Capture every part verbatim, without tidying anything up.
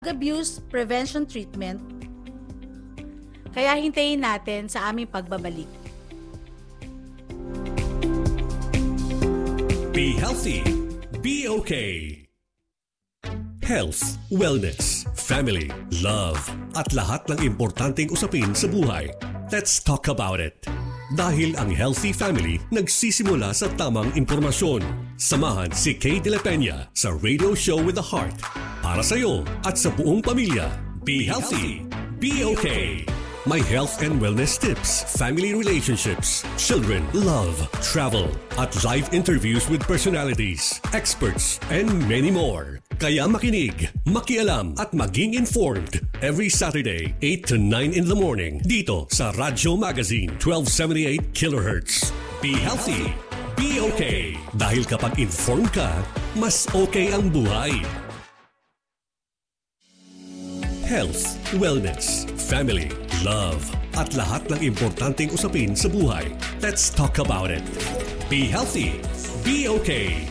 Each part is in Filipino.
Abuse prevention treatment, kaya hintayin natin sa aming pagbabalik. Be healthy. Be okay. Health, wellness, family, love, at lahat ng importanteng usapin sa buhay. Let's talk about it. Dahil ang healthy family nagsisimula sa tamang impormasyon. Samahan si Kay De La Peña sa Radio Show with the Heart. Para sa iyo at sa buong pamilya. Be healthy. Be okay. My health and wellness tips, family relationships, children, love, travel, at live interviews with personalities, experts, and many more. Kaya makinig, makialam, at maging informed every Saturday, eight to nine in the morning, dito sa Radyo Magazine, twelve seventy-eight kilohertz. Be healthy. Be okay. Dahil kapag informed ka, mas okay ang buhay. Health, wellness, family, love, at lahat ng importanteng usapin sa buhay. Let's talk about it. Be healthy. Be okay.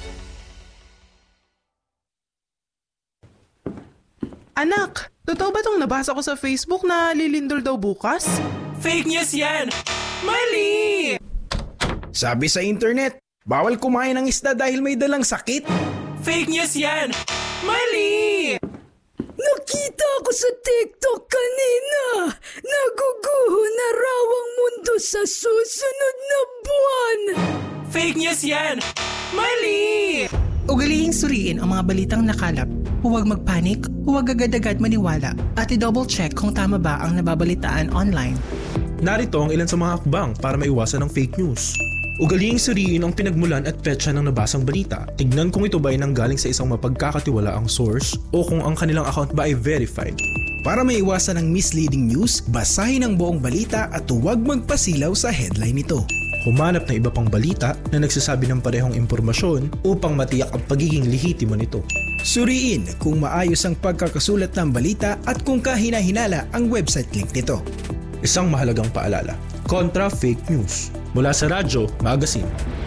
Anak, totoo ba tong nabasa ko sa Facebook na lilindol daw bukas? Fake news yan! Mali! Sabi sa internet, bawal kumain ng isda dahil may dalang sakit. Fake news yan! Mali! Nakita ko sa TikTok kanina. Naguguho na raw ang mundo sa susunod na buwan. Fake news yan! Mali! Ugalihing suriin ang mga balitang nakalap. Huwag magpanik, huwag agad-agad maniwala, at i-double check kung tama ba ang nababalitaan online. Narito ang ilan sa mga hakbang para maiwasan ng fake news. Ugalihing suriin ang pinagmulan at petsa ng nabasang balita. Tignan kung ito ba ay nanggaling sa isang mapagkakatiwalaang source o kung ang kanilang account ba ay verified. Para maiwasan ang misleading news, basahin ang buong balita at huwag magpasilaw sa headline nito. Humanap ng iba pang balita na nagsasabi ng parehong impormasyon upang matiyak ang pagiging lehitimo nito. Suriin kung maayos ang pagkakasulat ng balita at kung kahina-hinala ang website link nito. Isang mahalagang paalala, kontra fake news. Mula sa Radyo Magazine.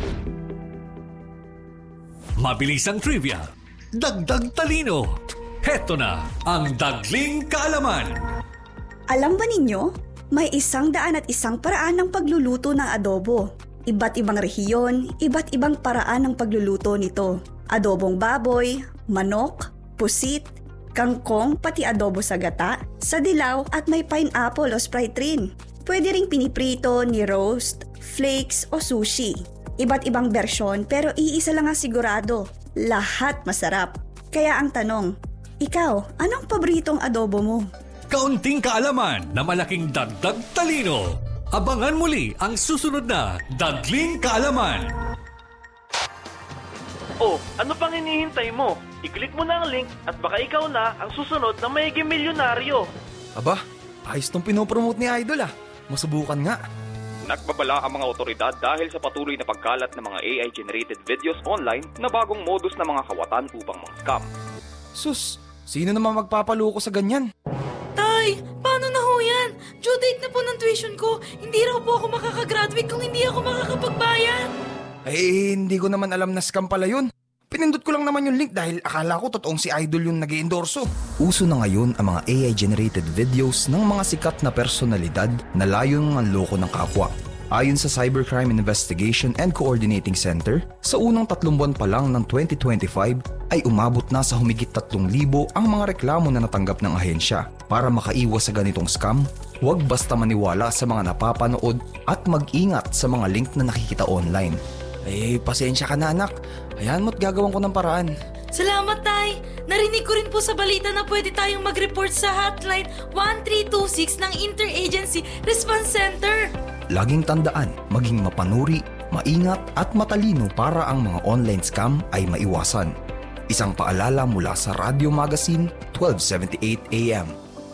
Mabilisang trivia, dagdag talino. Heto na ang Dagling Kaalaman. Alam ba ninyo, may isang daan at isang paraan ng pagluluto ng adobo. Iba't ibang rehiyon, iba't ibang paraan ng pagluluto nito. Adobong baboy, manok, pusit, kangkong, pati adobo sa gata, sa dilaw at may pineapple o Sprite rin. Pwede ring piniprito, ni-roast, flakes o sushi. Iba't ibang bersyon pero iisa lang ang sigurado. Lahat masarap. Kaya ang tanong, ikaw, anong paboritong adobo mo? Kaunting kaalaman na malaking dagdag talino. Abangan muli ang susunod na Dagling Kaalaman. Oh, ano pang hinihintay mo? I-click mo na ang link at baka ikaw na ang susunod na mayiging milyonaryo. Aba, ayos tong pinopromote ni Idol ah. Masubukan nga. Nagbabala ang mga otoridad dahil sa patuloy na pagkalat ng mga A I-generated videos online na bagong modus ng mga kawatan upang mang-scam. Sus, sino naman magpapaloko sa ganyan? Tay, paano na ho yan? Due date na po ng tuition ko. Hindi raw po ako makakagraduate kung hindi ako makakapagbayad. Eh, hindi ko naman alam na scam pala yun. Pinindot ko lang naman yung link dahil akala ko totoong si Idol yung nag-i-endorso. Uso na ngayon ang mga A I-generated videos ng mga sikat na personalidad na layong manloko ng kapwa. Ayon sa Cybercrime Investigation and Coordinating Center, sa unang tatlong buwan pa lang ng twenty twenty-five ay umabot na sa humigit tatlong libo ang mga reklamo na natanggap ng ahensya. Para makaiwas sa ganitong scam, huwag basta maniwala sa mga napapanood at mag-ingat sa mga link na nakikita online. Eh, pasensya ka na anak. Hayaan mo't gagawin ko ng paraan. Salamat, Tay. Narinig ko rin po sa balita na pwede tayong mag-report sa hotline one three two six ng Interagency Response Center. Laging tandaan, maging mapanuri, maingat at matalino para ang mga online scam ay maiwasan. Isang paalala mula sa Radio Magazine, twelve seventy-eight A M.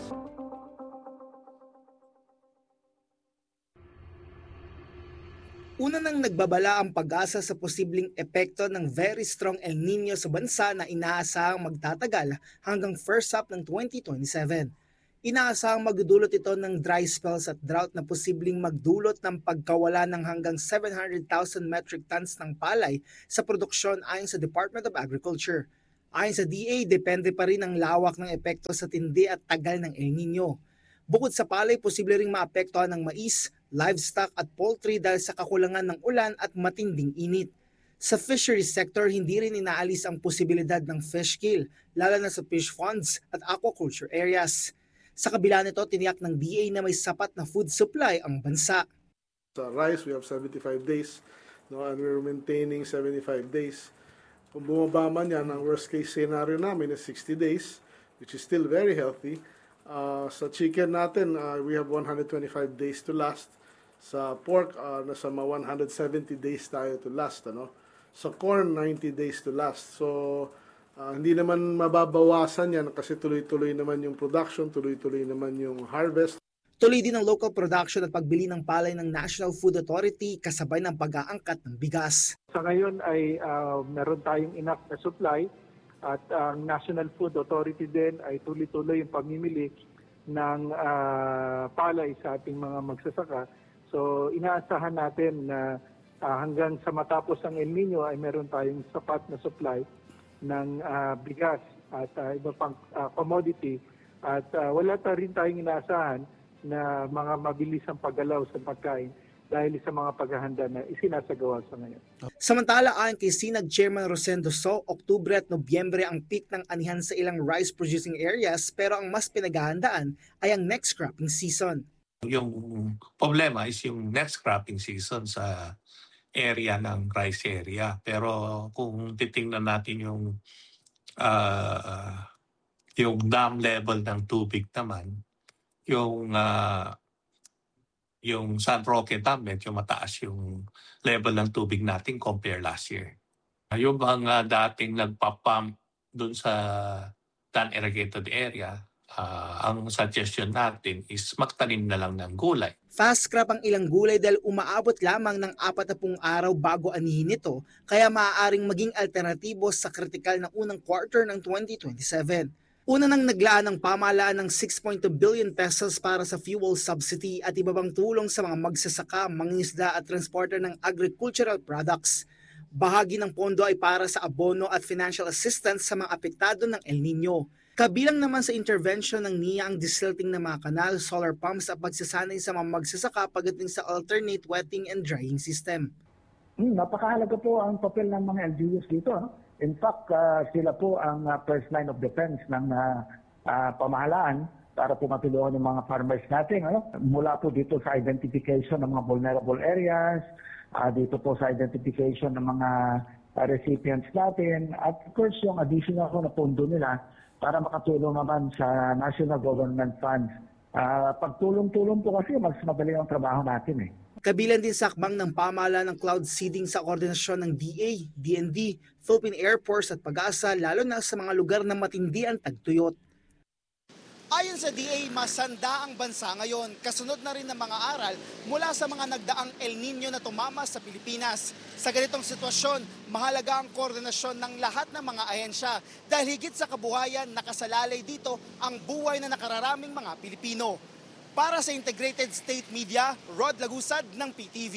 Una nang nagbabala ang pag-asa sa posibleng epekto ng very strong El Nino sa bansa na inaasahang magtatagal hanggang first half ng twenty twenty-seven. Inaasahang magdulot ito ng dry spells at drought na posibleng magdulot ng pagkawala ng hanggang seven hundred thousand metric tons ng palay sa produksyon ayon sa Department of Agriculture. Ayon sa D A, depende pa rin ang lawak ng epekto sa tindi at tagal ng El Nino. Bukod sa palay, posible ring maapektuhan ng mais, livestock at poultry dahil sa kakulangan ng ulan at matinding init. Sa fisheries sector, hindi rin inaalis ang posibilidad ng fish kill, lalo na sa fish ponds at aquaculture areas. Sa kabila nito, tiniyak ng D A na may sapat na food supply ang bansa. Sa rice, we have seventy-five days, no, and we're maintaining seventy-five days. Kung bumaba man yan, ang worst case scenario namin is sixty days, which is still very healthy. Uh, sa chicken natin, uh, we have one hundred twenty-five days to last. Sa pork, uh, nasa mga one hundred seventy days tayo to last. Ano? Sa corn, ninety days to last. So, uh, hindi naman mababawasan yan kasi tuloy-tuloy naman yung production, tuloy-tuloy naman yung harvest. Tuloy din ang local production at pagbili ng palay ng National Food Authority kasabay ng pag-aangkat ng bigas. Sa ngayon ay uh, meron tayong enough na supply at ang uh, National Food Authority din ay tuloy-tuloy yung pamimili ng uh, palay sa ating mga magsasaka. So inaasahan natin na uh, hanggang sa matapos ang El Nino ay meron tayong sapat na supply ng uh, bigas at uh, iba pang uh, commodity at uh, wala ta rin tayong inaasahan na mga mabilis ang paggalaw sa pagkain dahil sa mga paghahanda na isinasagawa sa ngayon. Samantala, ayon kay Sinag Chairman Rosendo So, Oktubre at Nobyembre ang peak ng anihan sa ilang rice-producing areas pero ang mas pinaghahandaan ay ang next cropping season. Yung problema is yung next cropping season sa area ng rice area. Pero kung titingnan natin yung, uh, yung dam level ng tubig naman, yung uh, yung San Roque Dam, medyo mataas yung level ng tubig natin compare last year. Yung mga dating nagpapump dun sa non-irrigated area, uh, ang suggestion natin is magtanim na lang ng gulay. Fast crop ang ilang gulay dahil umaabot lamang ng apat na pung araw bago anihin ito, kaya maaaring maging alternatibo sa kritikal na unang quarter ng twenty twenty-seven. Una nang naglaan ng pamahalaan ng six point two billion pesos para sa fuel subsidy at iba pang tulong sa mga magsasaka, mangingisda at transporter ng agricultural products. Bahagi ng pondo ay para sa abono at financial assistance sa mga apektado ng El Nino. Kabilang naman sa intervention ng N I A ang desilting ng mga kanal, solar pumps at pagsasanay sa mga magsasaka pagdating sa alternate wetting and drying system. Hmm, napakahalaga po ang papel ng mga L G Us dito. No? In fact, uh, sila po ang uh, first line of defense ng uh, uh, pamahalaan para po matulungan yung mga farmers natin. Ano? Mula po dito sa identification ng mga vulnerable areas, uh, dito po sa identification ng mga uh, recipients natin, at of course yung additional ko na pondo nila para makatulong naman sa national government funds. Uh, pagtulong-tulong po kasi mas madali ang trabaho natin eh. Kabilang din sa akbang ng pamahalaan ng cloud seeding sa koordinasyon ng D A, D N D, Philippine Air Force at Pag-asa lalo na sa mga lugar na matindi ang tagtuyot. Ayon sa D A, masanda ang bansa ngayon, kasunod na rin ng mga aral mula sa mga nagdaang El Nino na tumama sa Pilipinas. Sa ganitong sitwasyon, mahalaga ang koordinasyon ng lahat ng mga ahensya dahil higit sa kabuhayan nakasalalay dito ang buhay na nakararaming mga Pilipino. Para sa Integrated State Media, Rod Lagusad ng P T V.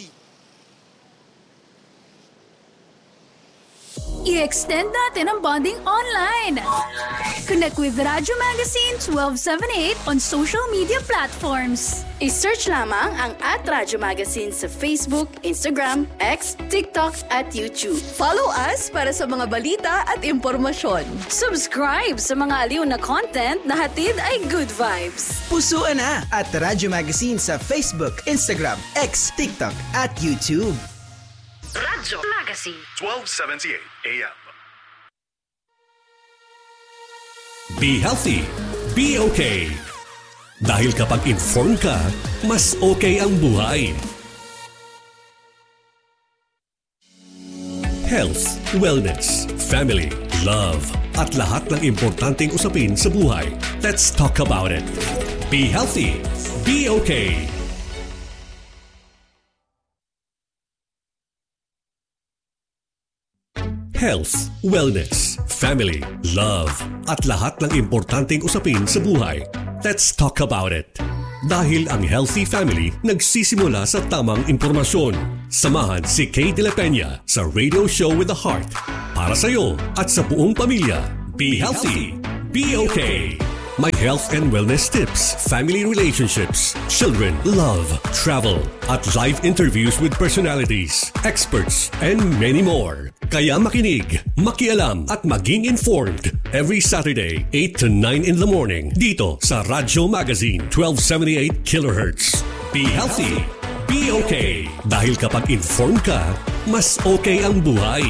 I-extend natin ang bonding online. Connect with Radyo Magazine twelve seventy-eight on social media platforms. I-search lamang ang at Radyo Magazine sa Facebook, Instagram, X, TikTok at YouTube. Follow us para sa mga balita at impormasyon. Subscribe sa mga aliw na content na hatid ay good vibes. Pusuan na at Radyo Magazine sa Facebook, Instagram, X, TikTok at YouTube. Radyo Magazine twelve seventy-eight A M. Be healthy. Be okay. Dahil kapag informed ka, mas okay ang buhay. Health, wellness, family, love, at lahat ng importanteng usapin sa buhay. Let's talk about it. Be healthy. Be okay. Health, wellness, family, love, at lahat ng importanteng usapin sa buhay. Let's talk about it. Dahil ang healthy family nagsisimula sa tamang impormasyon. Samahan si Kay De La Peña sa Radio Show with the Heart. Para sa iyo at sa buong pamilya, Be healthy. Be okay. My health and wellness tips, family relationships, children, love, travel, at live interviews with personalities, experts, and many more. Kaya makinig, makialam, at maging informed every Saturday, eight to nine in the morning, dito sa Radyo Magazine, twelve seventy-eight kilohertz. Be healthy. Be okay. Dahil kapag informed ka, mas okay ang buhay.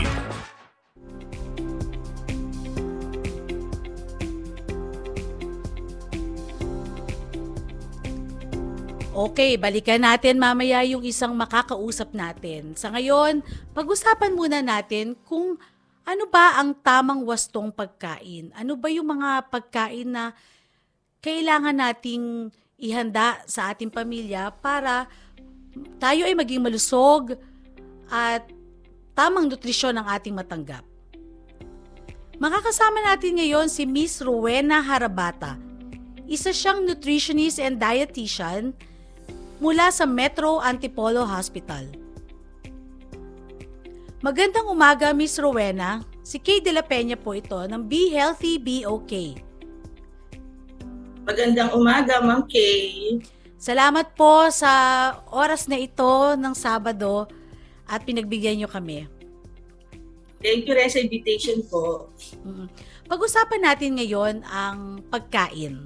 Okay, balikan natin mamaya yung isang makakausap natin. Sa ngayon, pag-usapan muna natin kung ano ba ang tamang wastong pagkain. Ano ba yung mga pagkain na kailangan nating ihanda sa ating pamilya para tayo ay maging malusog at tamang nutrisyon ang ating matanggap. Makakasama natin ngayon si Miss Rowena Harabata. Isa siyang nutritionist and dietitian mula sa Metro Antipolo Hospital. Magandang umaga, Miss Rowena. Si Kay De La Peña po ito ng Be Healthy, Be Okay. Magandang umaga, Ma'am Kay. Salamat po sa oras na ito ng Sabado at pinagbigyan niyo kami. Thank you rin sa invitation po. Mm-hmm. Pag-usapan natin ngayon ang pagkain.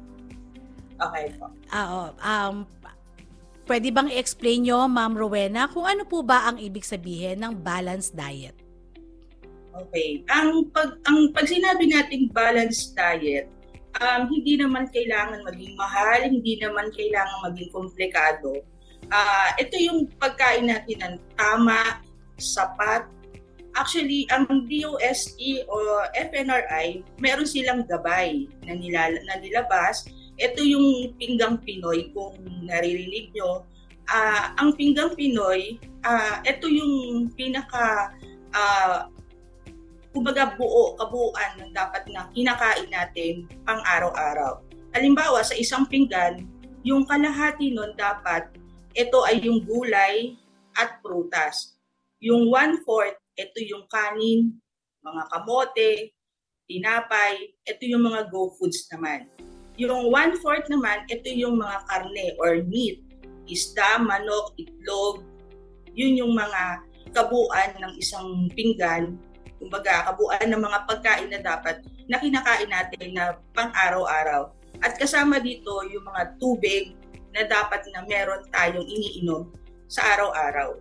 Okay po. Ah, um, pwede bang i-explain nyo, Ma'am Rowena, kung ano po ba ang ibig sabihin ng balanced diet? Okay. Ang pag ang pag sinabi nating balanced diet, um, hindi naman kailangan maging mahal, hindi naman kailangan maging komplikado. Uh, ito yung pagkain natin ng tama, sapat. Actually, ang D O S T o F N R I, meron silang gabay na, nilala, na nilabas. Ito yung Pinggang Pinoy, kung naririnig nyo. Uh, ang Pinggang Pinoy, uh, ito yung pinaka, uh, kumbaga buo, kabuuan ng dapat na kinakain natin pang araw-araw. Halimbawa, sa isang pinggan, yung kalahati nun dapat, ito ay yung gulay at prutas. Yung one-fourth, ito yung kanin, mga kamote, tinapay, ito yung mga go foods naman. Yung one-fourth naman, ito yung mga karne or meat, isda, manok, itlog. Yun yung mga kabuuan ng isang pinggan, kumbaga kabuuan ng mga pagkain na dapat na kinakain natin na pang-araw-araw. At kasama dito yung mga tubig na dapat na meron tayong iniinom sa araw-araw.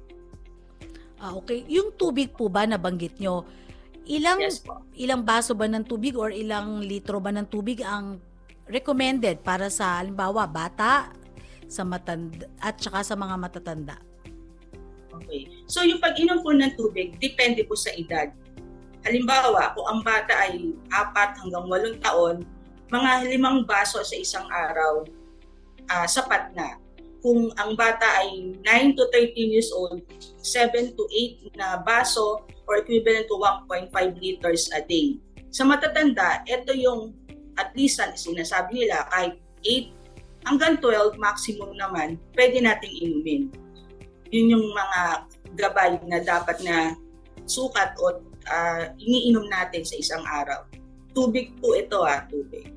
Ah, okay. Yung tubig po ba nabanggit nyo, ilang, yes, ilang baso ba ng tubig or ilang litro ba ng tubig ang recommended para sa halimbawa bata, sa matanda at saka sa mga matatanda? Okay. So yung pag-inom po ng tubig depende po sa edad. Halimbawa, kung ang bata ay apat hanggang walong taon, mga limang baso sa isang araw, uh, sapat na. Kung ang bata ay nine to thirteen years old, seven to eight na baso or equivalent to one point five liters a day. Sa matatanda, ito yung at least sinasabi nila kahit eight hanggang twelve maximum naman, pwede nating inumin. Yun yung mga gabay na dapat na sukat o uh, iniinom natin sa isang araw. Tubig po ito ah, tubig.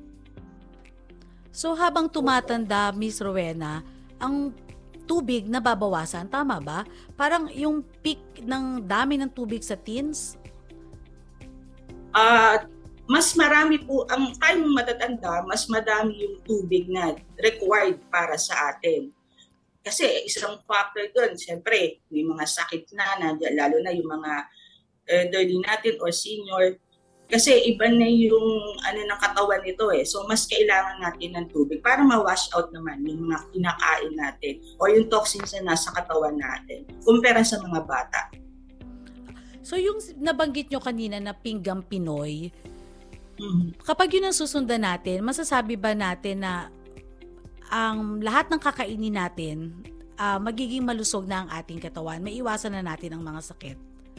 So habang tumatanda, Miss Rowena, ang tubig nababawasan, tama ba? Parang yung peak ng dami ng tubig sa teens? Ah, uh, mas marami po, ang tayong matatanda, mas madami yung tubig na required para sa atin. Kasi isang factor doon, siyempre, may mga sakit na, na lalo na yung mga elderly natin or senior. Kasi iba na yung ano ng katawan nito eh. So mas kailangan natin ng tubig para ma-wash out naman yung mga kinakain natin o yung toxins na nasa katawan natin kumpara sa mga bata. So yung nabanggit nyo kanina na Pinggang Pinoy, mm-hmm. kapag yun ang susundan natin, masasabi ba natin na ang lahat ng kakainin natin uh, magiging malusog na ang ating katawan? May iwasan na natin ang mga sakit?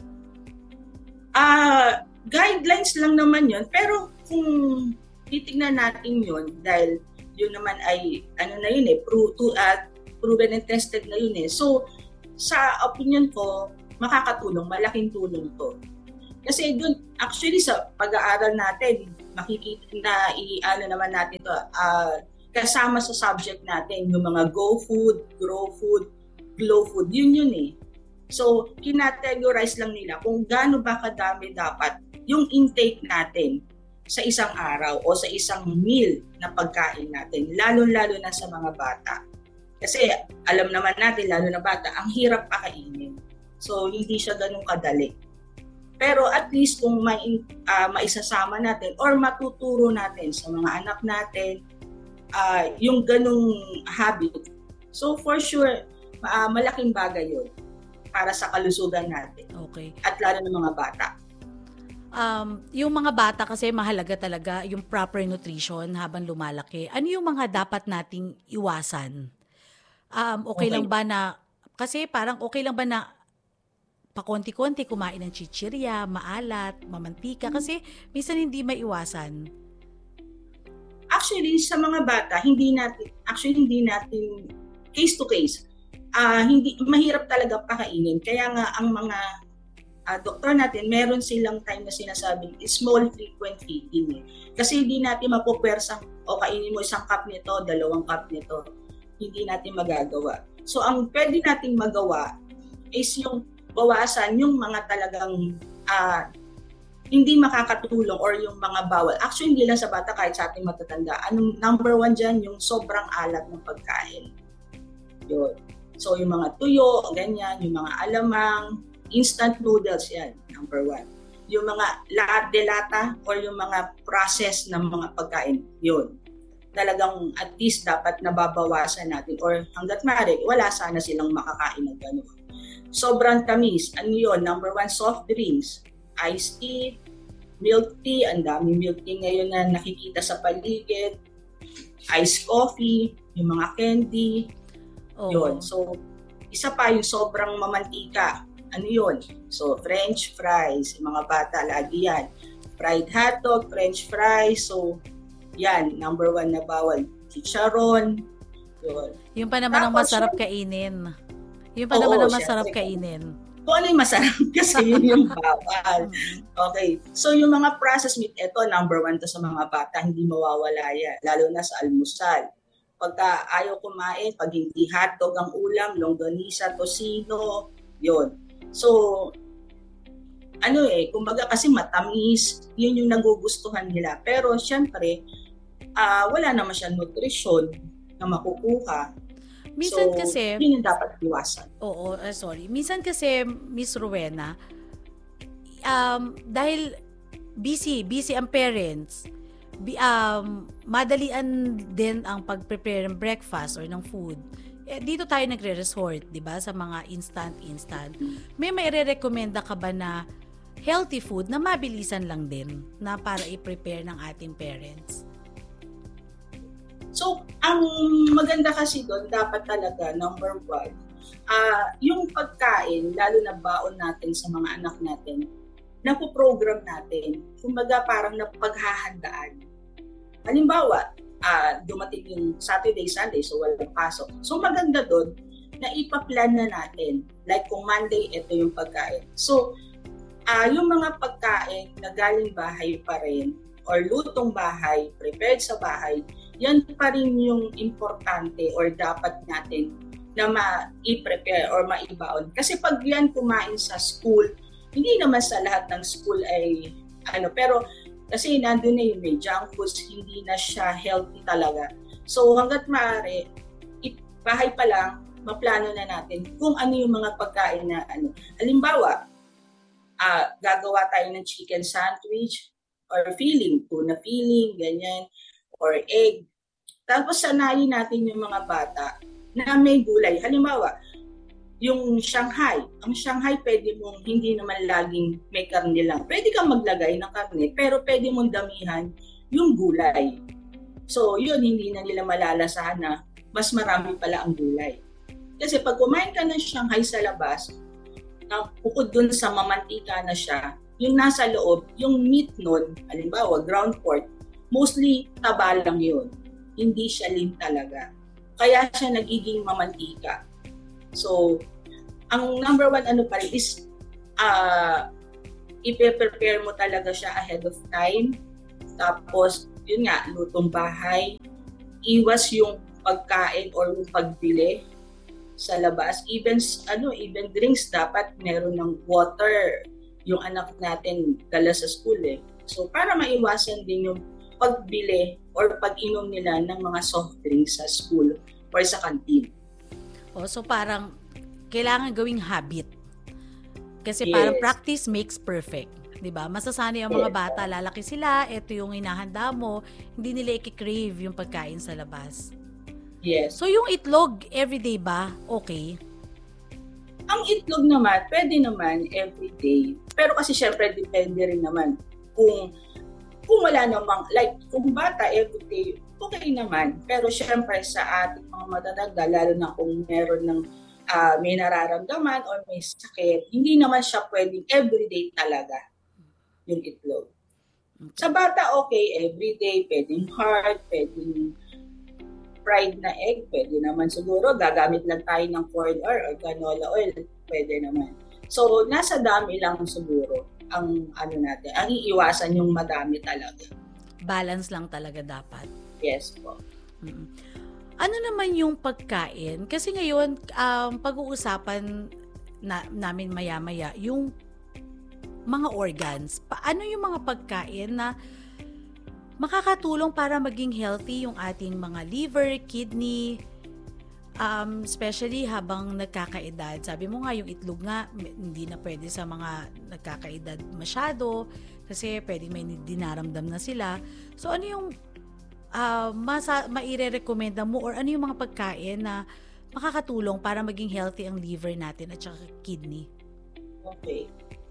Ah... Uh, guidelines lang naman yun, pero kung titignan natin yun, dahil yun naman ay, ano na yun eh, pro, to, uh, proven and tested na yun eh. So, sa opinion ko, makakatulong, malaking tulong to. Kasi doon, actually sa pag-aaral natin, makikita na i-ano naman natin to, uh, kasama sa subject natin, yung mga go food, grow food, glow food, yun yun eh. So, kinategorize lang nila kung gaano ba kadami dapat yung intake natin sa isang araw o sa isang meal na pagkain natin, lalo-lalo na sa mga bata. Kasi alam naman natin, lalo na bata, ang hirap pakainin. So, hindi siya ganun kadali. Pero at least kung may, uh, maisasama natin or matuturo natin sa mga anak natin uh, yung ganung habit, so for sure, uh, malaking bagay yun para sa kalusugan natin. Okay. At lalo ng mga bata. Um, yung mga bata kasi mahalaga talaga yung proper nutrition habang lumalaki. Ano yung mga dapat nating iwasan? Um, okay, okay lang ba na, kasi parang okay lang ba na pakonti-konti kumain ng chichirya, maalat, mamantika, kasi minsan hindi maiwasan. Actually, sa mga bata, hindi natin, actually hindi natin case to case. Uh, hindi mahirap talaga pakainin. Kaya nga ang mga uh, doktor natin, meron silang time na sinasabi, small frequent feeding. Eh. Kasi hindi natin mapupwersang, o kainin mo isang cup nito, dalawang cup nito. Hindi natin magagawa. So ang pwede nating magawa is yung bawasan yung mga talagang uh, hindi makakatulong or yung mga bawal. Actually, hindi lang sa bata, kahit sa ating matatanda. Anong number one dyan? Yung sobrang alat ng pagkain. Yun. So, yung mga tuyo, ganyan, yung mga alamang, instant noodles, yan, number one. Yung mga lahat de lata or yung mga process ng mga pagkain, yun. Talagang at least dapat nababawasan natin or hanggat maaari, wala sana silang makakain ng gano'n. Sobrang tamis. Ano yun? Number one, soft drinks. Iced tea, milk tea. Ang daming milk tea ngayon na nakikita sa paligid. Iced coffee, yung mga candy. Oh. Yun. So, isa pa yung sobrang mamantika. Ano yun? So, French fries. Yung mga bata, lagi yan. Fried hotdog, French fries. So, yan. Number one na bawal. Chicharon. Yun. Yung pa naman ang masarap kainin. Yung pa naman ang masarap kainin. Kung ano yung masarap kasi yun yung bawal. Okay. So yung mga processed meat, ito number one to sa mga bata, hindi mawawala yan. Lalo na sa almusal. Pagka ayaw kumain, pag hindi hotdog ang ulam, longganisa, tocino, yun. So, ano eh, kumbaga kasi matamis, yun yung nagugustuhan nila. Pero syempre, uh, wala naman siyang nutrisyon na makukuha. Minsan so, kasi, yun yung dapat iwasan. Oo, uh, sorry. Minsan kasi, Miss Rowena, um, dahil busy, busy ang parents, bi, um, madalian din ang pag-prepare ng breakfast or ng food. Eh, dito tayo nagre-resort, di ba, sa mga instant-instant. May maire-recommenda ka ba na healthy food na mabilisan lang din na para i-prepare ng ating parents? So, ang maganda kasi doon, dapat talaga, number one, uh, yung pagkain, lalo na baon natin sa mga anak natin, napoprogram natin, kumbaga parang napaghahandaan. Halimbawa, uh, dumating yung Saturday, Sunday, so walang pasok. So, maganda doon na ipaplan na natin. Like kung Monday, ito yung pagkain. So, uh, yung mga pagkain na galing bahay pa rin, or lutong bahay, prepared sa bahay, yan pa rin yung importante or dapat natin na ma-i-prepare or ma-ibaon. Kasi pag yan kumain sa school, hindi naman sa lahat ng school ay ano, pero kasi nandun na yung may junk foods, hindi na siya healthy talaga. So hanggat maaari, bahay pa lang, maplano na natin kung ano yung mga pagkain na ano. Halimbawa, uh, gagawa tayo ng chicken sandwich, or filling, tuna filling, ganyan, or egg. Tapos sanayin natin yung mga bata na may gulay. Halimbawa, yung Shanghai. Ang Shanghai, pwede mong hindi naman laging may karne lang. Pwede kang maglagay ng karne, pero pwede mong damihan yung gulay. So, yun, hindi na nila malalasahan na mas marami pala ang gulay. Kasi pag kumain ka ng Shanghai sa labas, na bukod dun sa mamantika na siya, yung nasa loob, yung meat nun, halimbawa, ground pork, mostly taba lang yun. Hindi siya lean talaga. Kaya siya nagiging mamantika. So, ang number one ano pa rin is uh, ipe-prepare mo talaga siya ahead of time. Tapos, yun nga, lutong bahay. Iwas yung pagkain or yung pagbili sa labas. Even, ano, even drinks, dapat meron ng water yung anak natin dala sa school eh. So, para maiwasan din yung pagbili or pag-inom nila ng mga soft drinks sa school or sa canteen. Oh, so parang kailangan gawing habit. Kasi Yes. parang practice makes perfect. 'Di ba? Masasanay ang mga Yes. bata, lalaki sila, ito yung hinahanda mo, hindi nila i-crave yung pagkain sa labas. Yes. So yung itlog, everyday ba? Okay. Ang itlog naman, pwede naman everyday. Pero kasi syempre depende rin naman kung kung wala namang, like kung bata everyday, okay naman. Pero syempre sa ating mga matatanda, lalo na kung meron ng uh, may nararamdaman o may sakit, hindi naman siya pwedeng everyday talaga yung itlog. Sa bata, okay, everyday, pwedeng hard, pwedeng fried na egg, pwede naman siguro. Gagamit lang tayo ng corn oil or canola oil, pwede naman. So, nasa dami lang siguro ang ano natin. Ang iiwasan yung madami talaga. Balance lang talaga dapat. Yes po. Mm-mm. Ano naman yung pagkain? Kasi ngayon, um, pag-uusapan na, namin maya-maya, yung mga organs. Paano yung mga pagkain na makakatulong para maging healthy yung ating mga liver, kidney, um, especially habang nagkakaedad. Sabi mo nga, yung itlog nga, hindi na pwede sa mga nagkakaedad masyado kasi pwede may dinaramdam na sila. So ano yung uh, masa, maire-recommenda mo or ano yung mga pagkain na makakatulong para maging healthy ang liver natin at saka kidney? Okay.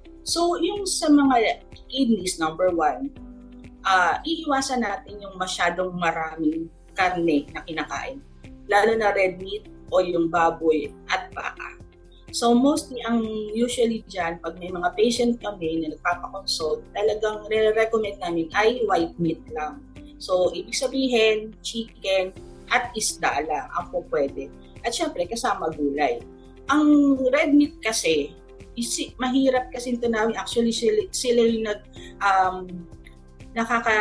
So yung sa mga kidneys, number one, Uh, iiwasan natin yung masyadong maraming karne na kinakain. Lalo na red meat o yung baboy at baka. So mostly ang usually dyan, pag may mga patient kami na nagpapakonsult, talagang re-recommend namin ay white meat lang. So ibig sabihin, chicken at isda lang ang po pwede. At syempre kasama gulay. Ang red meat kasi, isi, mahirap kasi ito namin. Actually sila, sila yung nag... Um, nakaka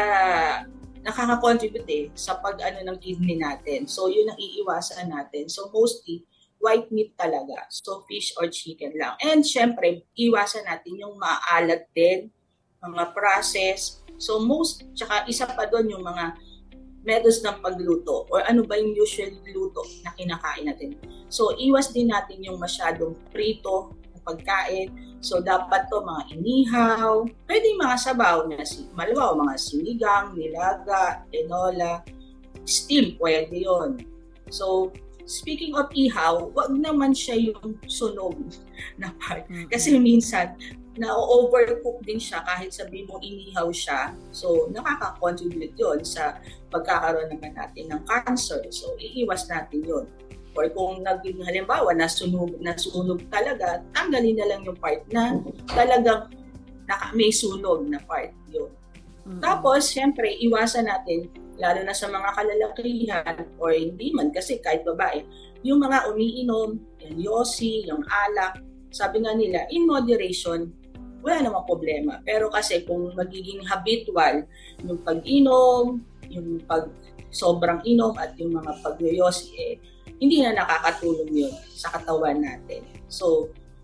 nakaka-contribute eh, sa pag-ano ng kidney natin. So, yun ang iiwasan natin. So, mostly, white meat talaga. So, fish or chicken lang. And, syempre, iwasan natin yung maalat din, mga process. So, most, tsaka isa pa doon yung mga methods ng pagluto or ano ba yung usual luto na kinakain natin. So, iwas din natin yung masyadong prito na pagkain. So, dapat to mga inihaw, pwede mga sabaw na si malabaw, mga sinigang, nilaga, tinola, steam, pwede yun. So, speaking of ihaw, wag naman siya yung sunog na part. Kasi minsan, na-overcook din siya kahit sabi mo inihaw siya. So, nakaka-contribute yun sa pagkakaroon naman natin ng cancer. So, iiwas natin yun. Or kung naging halimbawa nasunog, nasunog talaga, tanggalin na lang yung part na talagang naka, may sunog na part yun. Mm-hmm. Tapos, syempre, iwasan natin, lalo na sa mga kalalakihan or hindi man, kasi kahit babae, yung mga umiinom, yung yosi, yung alak, sabi nga nila, in moderation, wala namang problema. Pero kasi kung magiging habitual, yung pag-inom, yung pag sobrang inom at yung mga pag-yosi, eh, hindi na nakakatulong yun sa katawan natin. So,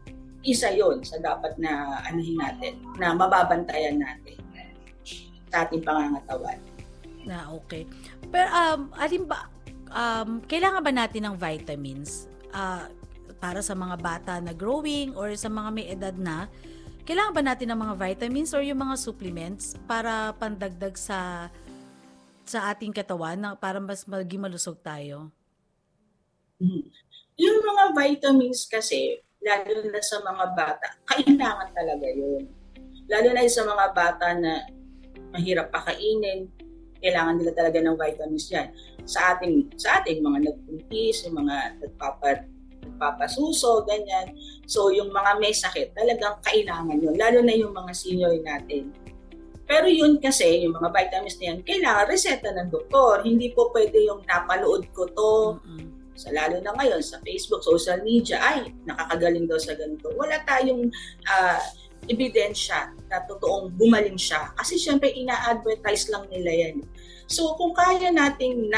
isa yun sa dapat na anuhin natin, na mababantayan natin sa ating pangangatawan. Na okay. Pero um, alin ba, um, kailangan ba natin ng vitamins uh, para sa mga bata na growing or sa mga may edad na? Kailangan ba natin ng mga vitamins or yung mga supplements para pandagdag sa sa ating katawan na para mas maging malusog tayo? Hmm. Yung mga vitamins kasi, lalo na sa mga bata, kailangan talaga yun. Lalo na sa mga bata na mahirap pakainin, kailangan nila talaga ng vitamins yan. Sa ating, sa ating mga nagpuntis, yung mga nagpapa, nagpapasuso, ganyan. So yung mga may sakit, talagang kailangan yun. Lalo na yung mga senior natin. Pero yun kasi, yung mga vitamins na yan, kailangan reseta ng doktor. Hindi po pwede yung napanood ko to, mm-hmm. So, lalo na ngayon sa Facebook, social media, ay, nakakagaling daw sa ganito. Wala tayong uh, ebidensya na totoong gumaling siya. Kasi syempre ina-advertise lang nila yan. So kung kaya nating